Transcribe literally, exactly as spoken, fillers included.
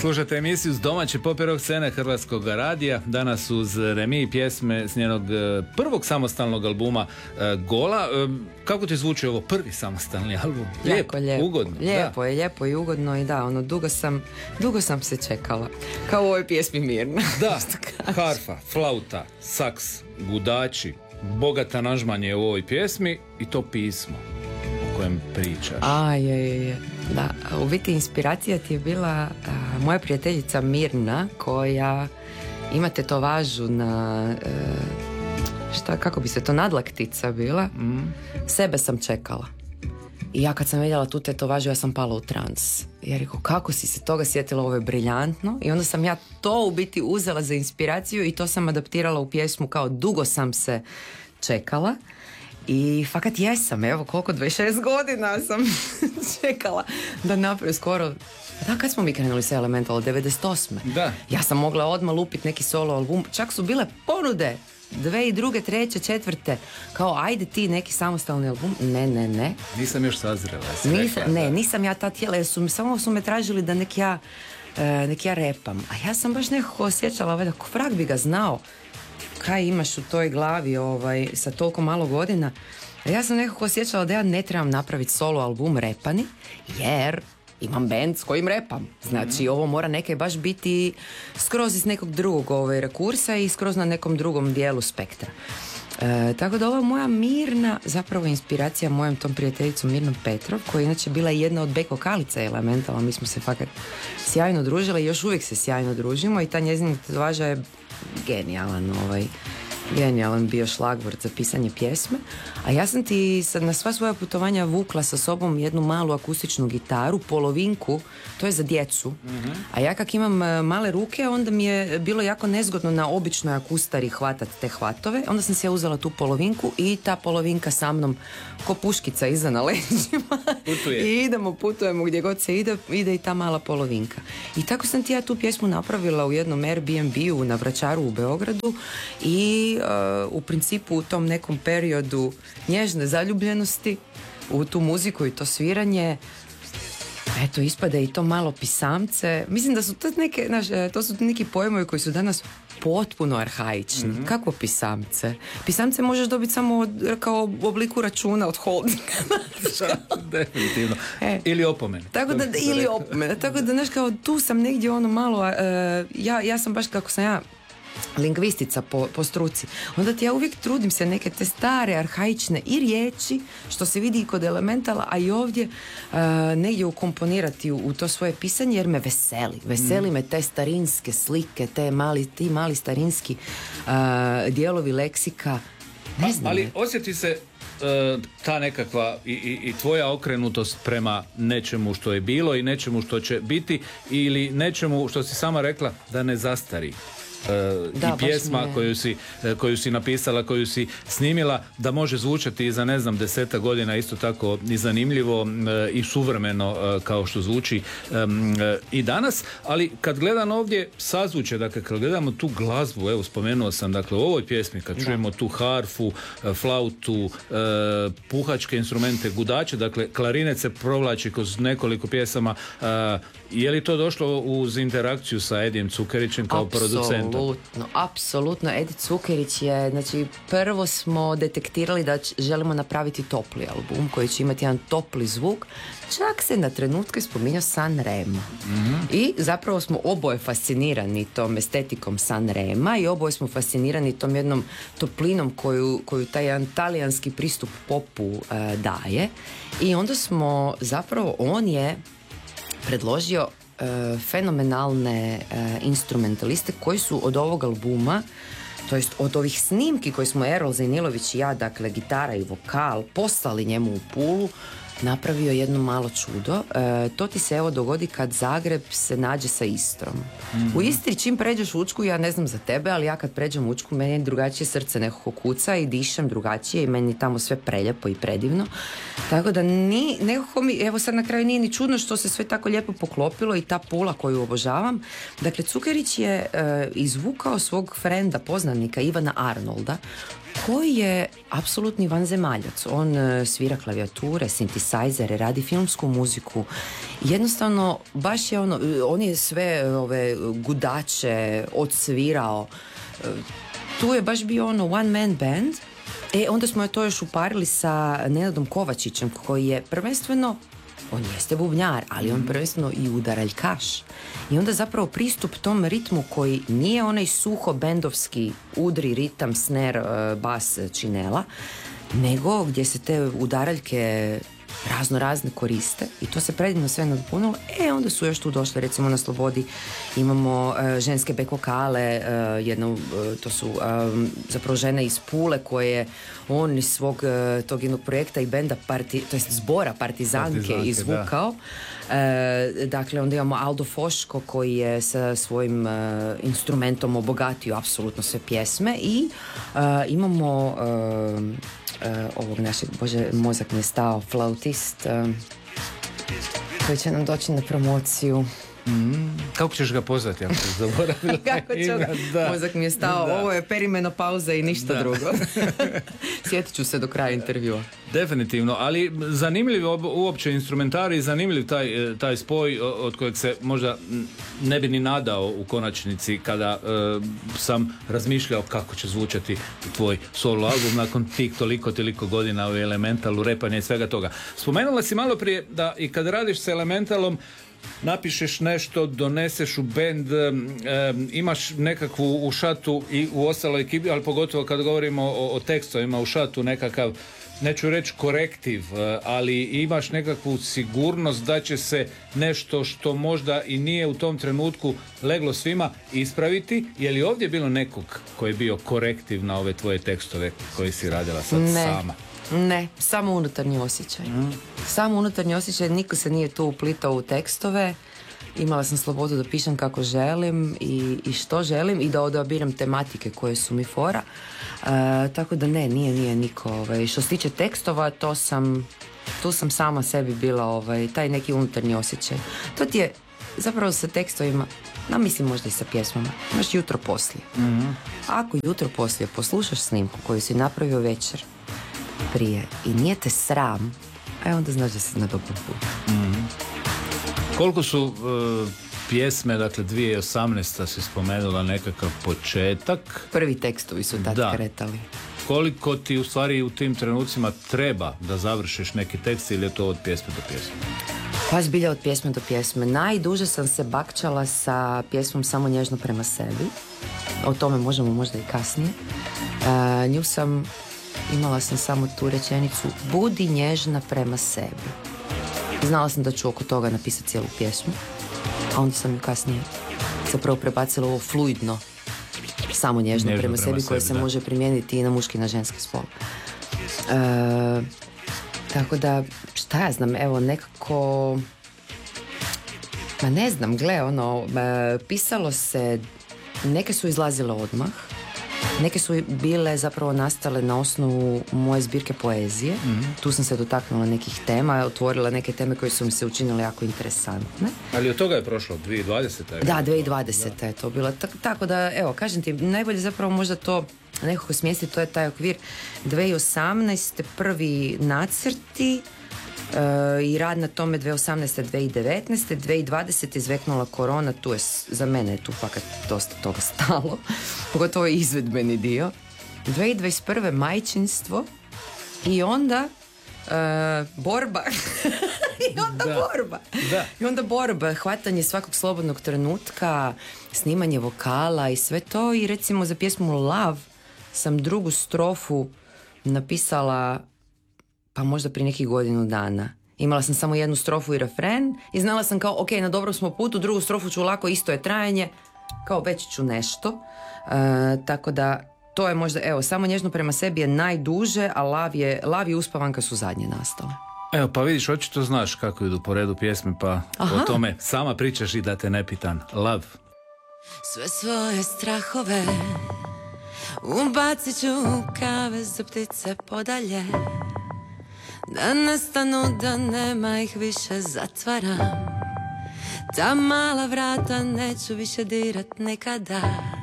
Slušajte emisiju s domaće pop i rock scene Hrvatskog radija. Danas uz Remi pjesme s njenog prvog samostalnog albuma Gola. Kako ti zvuči ovo prvi samostalni album? Lijepo, lijepo. Ugodno. Lijepo da. je, lijepo i ugodno i da, ono, dugo sam, dugo sam se čekala. Kao u ovoj pjesmi Mirna. Da, harfa, flauta, saks, gudači, bogat aranžman je u ovoj pjesmi i to pismo o kojem pričaš. A, je, je, je. Da, u biti inspiracija ti je bila a, moja prijateljica Mirna, koja ima tetovažu na e, šta, kako bi se to, nadlaktica bila. Mm. Sebe sam čekala. I ja kad sam vidjela tu tetovažu, ja sam pala u trans. Ja rekao, kako si se toga sjetila, ovo je briljantno. I onda sam ja to u biti uzela za inspiraciju i to sam adaptirala u pjesmu kao dugo sam se čekala. I fakat jesam, evo koliko, dvadeset šest godina sam čekala da napravim skoro. Da, kad smo mi krenuli sa Elemental, devedeset osme Da. Ja sam mogla odmah lupiti neki solo album, čak su bile ponude dve i druge, treće, četvrte, kao ajde ti neki samostalni album. Ne, ne, ne. Nisam još sazrela. Nisam, ne, nisam ja ta tijela, jer su, samo su me tražili da nek ja, e, nek ja repam. A ja sam baš nekako osjećala, ovaj, da ko vrag bi ga znao kaj imaš u toj glavi ovaj, sa toliko malo godina. A ja sam nekako osjećala da ja ne trebam napraviti solo album repani, jer imam band s kojim repam. Znači, ovo mora neke baš biti skroz iz nekog drugog ovaj, rekursa i skroz na nekom drugom dijelu spektra. E, tako da ova moja Mirna, zapravo inspiracija mojom tom prijateljicom Mirnom Petrov, koja je inače bila jedna od back vokalica Elementala. Mi smo se fakat sjajno družile i još uvijek se sjajno družimo i ta njezina tetovaža je genijalan ovaj genijalan bio šlagvort za pisanje pjesme. A ja sam ti sad na sva svoja putovanja vukla sa sobom jednu malu akustičnu gitaru, polovinku, to je za djecu. Mm-hmm. A ja kak imam male ruke, onda mi je bilo jako nezgodno na običnoj akustari hvatati te hvatove. Onda sam si ja uzela tu polovinku i ta polovinka sa mnom ko puškica iza na leđima. Putuje. I idemo, putujemo gdje god se ide, ide i ta mala polovinka. I tako sam ti ja tu pjesmu napravila u jednom Airbnb-u na Vračaru u Beogradu i Uh, u principu u tom nekom periodu nježne zaljubljenosti u tu muziku i to sviranje, eto, ispada i to malo pisamce. Mislim da su to neke, znaš, to su neki pojmovi koji su danas potpuno arhaični. Mm-hmm. Kako pisamce? Pisamce možeš dobiti samo od, kao u obliku računa od holdinga. Definitivno. E, ili opomene. Tako da, ili opomene. Tako da, znaš, kao tu sam negdje ono malo, uh, ja, ja sam baš kako sam ja lingvistica po, po struci, onda ti ja uvijek trudim se neke te stare, arhaične i riječi, što se vidi i kod Elementala, a i ovdje uh, negdje ukomponirati u, u to svoje pisanje, jer me veseli. Veseli mm. me te starinske slike, te mali, ti mali starinski uh, dijelovi leksika. Ne znam. Ali osjeti se uh, ta nekakva i, i, i tvoja okrenutost prema nečemu što je bilo i nečemu što će biti, ili nečemu što si sama rekla da ne zastari. Uh, da, i pjesma koju si, uh, koju si napisala, koju si snimila, da može zvučati i za ne znam deseta godina isto tako i zanimljivo uh, i suvremeno uh, kao što zvuči um, uh, i danas, ali kad gledam ovdje sazvuče, dakle kad gledamo tu glazbu, evo spomenuo sam, dakle u ovoj pjesmi kad da. čujemo tu harfu, uh, flautu, uh, puhačke instrumente, gudače, dakle klarinet se provlači kroz nekoliko pjesama, uh, je li to došlo uz interakciju sa Edijem Cukerićem kao producentom? Apsolutno, apsolutno. Edi Cukerić je, znači, prvo smo detektirali da ć, želimo napraviti topli album koji će imati jedan topli zvuk. Čak se na trenutke spominjao Sanremo. Mm-hmm. I zapravo smo oboje fascinirani tom estetikom Sanrema i oboje smo fascinirani tom jednom toplinom koju, koju taj jedan talijanski pristup popu uh, daje. I onda smo, zapravo, on je predložio uh, fenomenalne uh, instrumentaliste koji su od ovog albuma, to jest od ovih snimki koje smo Erol Zajnilović i ja, dakle gitara i vokal, poslali njemu u Pulu, napravio jedno malo čudo. E, to ti se evo dogodi kad Zagreb se nađe sa Istrom. Mm-hmm. U Istri čim pređeš Učku, ja ne znam za tebe, ali ja kad pređem Učku, meni je drugačije srce nekako kuca i dišem drugačije i meni tamo sve preljepo i predivno. Tako da ni, nekako mi, evo sad na kraju nije ni čudno što se sve tako lijepo poklopilo i ta Pula koju obožavam. Dakle, Cukerić je e, izvukao svog frenda, poznanika Ivana Arnolda, koji je apsolutni vanzemaljac. On uh, svira klavijature, sintisajzere, radi filmsku muziku. Jednostavno, baš je ono, on je sve ove gudače odsvirao. Uh, tu je baš bio ono one man band. E, onda smo je to još uparili sa Nenadom Kovačićem, koji je prvenstveno, on jeste bubnjar, ali on prvenstveno i udaraljkaš. I onda zapravo pristup tom ritmu koji nije onaj suho bendovski udri ritam, snare, bas, činela, nego gdje se te udaraljke razno razne koriste i to se predivno sve nadopunilo. E, onda su još tu došle, recimo na Slobodi imamo uh, ženske back vokale, uh, jedno, uh, to su um, zapravo žene iz Pule koje on iz svog uh, tog jednog projekta i benda, parti, to jest zbora Partizanke, Partizanke izvukao. Uh, dakle, onda imamo Aldo Foško koji je sa svojim uh, instrumentom obogatio apsolutno sve pjesme i uh, imamo uh, Uh, ovog našeg, bože, mozak mi je stao, flautist uh, koji će nam doći na promociju. Mm, kako ćeš ga pozvati ako se zaboravila? Kako ću ga? Da. Mozak mi je stao, da. Ovo je perimenopauza i ništa da. drugo. Sjetit ću se do kraja intervjua. Definitivno, ali zanimljiv uopće instrumentarij, zanimljiv taj, taj spoj od kojeg se možda ne bi ni nadao u konačnici kada uh, sam razmišljao kako će zvučati tvoj solo album nakon tih toliko, toliko godina u Elementalu, repanja i svega toga. Spomenula si malo prije da i kad radiš s Elementalom napišeš nešto, doneseš u bend, e, imaš nekakvu u šatu i u ostaloj ekipi, ali pogotovo kad govorimo o, o tekstovima u šatu nekakav, neću reći korektiv, ali imaš nekakvu sigurnost da će se nešto što možda i nije u tom trenutku leglo svima ispraviti. Je li ovdje bilo nekog koji je bio korektiv na ove tvoje tekstove koje si radila sad ne. sama? Ne, samo unutarnji osjećaj. Mm. Samo unutarnji osjećaj, niko se nije tu uplitao u tekstove. Imala sam slobodu da pišem kako želim i, i što želim i da odabiram tematike koje su mi fora. E, tako da ne, nije, nije niko. Ovaj. Što se tiče tekstova, to sam, tu sam sama sebi bila ovaj, taj neki unutarnji osjećaj. To ti je zapravo sa tekstovima, no mislim možda i sa pjesmama, imaš jutro poslije. Mm-hmm. Ako jutro poslije poslušaš snimku koju si napravio večer prije i nije te sram, a onda znaš da si na dobrom putu. Mm-hmm. Koliko su uh, pjesme, dakle dvije tisuće osamnaesta si spomenula nekakav početak. Prvi tekstovi su tad da. kretali. Koliko ti u stvari u tim trenucima treba da završiš neki tekst ili je to od pjesme do pjesme? Pa zbilja od pjesme do pjesme. Najduže sam se bakčala sa pjesmom Samo nježno prema sebi. O tome možemo možda i kasnije. Uh, nju sam, imala sam samo tu rečenicu, budi nježna prema sebi. Znala sam da ću oko toga napisati cijelu pjesmu, a onda sam ju kasnije zapravo prebacila ovo fluidno, samo nježno, nježno prema, prema sebi, koje se da. može primijeniti i na muški i na ženski spol. E, tako da, šta ja znam, evo nekako, ma ne znam, gle, ono, e, pisalo se, neke su izlazile odmah, neke su bile zapravo nastale na osnovu moje zbirke poezije. Mm-hmm. Tu sam se dotaknula nekih tema, otvorila neke teme koje su mi se učinile jako interesantne. Ali od toga je prošlo dvije tisuće dvadeseta. Da, dvije tisuće dvadeseta je to bilo. Tak, tako da, evo, kažem ti, najbolje zapravo možda to nekako smjestiti, to je taj okvir dvije tisuće osamnaeste prvi nacrti uh, i rad na tome dvije tisuće osamnaeste dvije tisuće devetnaeste dvije tisuće dvadesete izveknula korona, tu je, za mene je tu fakat dosta toga stalo, pogotovo je izvedbeni dio. dvije tisuće dvadeset prve majčinstvo i onda uh, borba i onda da. borba da. i onda borba, hvatanje svakog slobodnog trenutka, snimanje vokala i sve to. I recimo za pjesmu Love sam drugu strofu napisala pa možda prije nekih godinu dana. Imala sam samo jednu strofu i refren i znala sam kao, ok, na dobrom smo putu, drugu strofu ću lako, isto je trajanje, kao već ću nešto. Uh, tako da to je možda, evo, Samo nježno prema sebi je najduže, a Lav je, Lav i Uspavanka su zadnje nastale. Evo, pa vidiš, očito znaš kako idu po redu pjesme, pa Aha. o tome sama pričaš i da te ne pitan. Lav. Sve svoje strahove ubacit ću u kavez za ptice podalje, da nestanu, da nema ih više, zatvaram ta mala vrata, neću više dirat nikada.